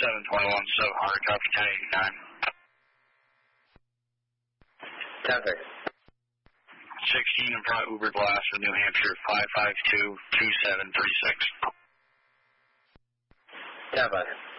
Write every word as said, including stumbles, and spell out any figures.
seven twenty-one, so hard, copy ten eighty-nine. ten seconds. sixteen in front Uber Glass with New Hampshire, five five two, two seven three six. ten five.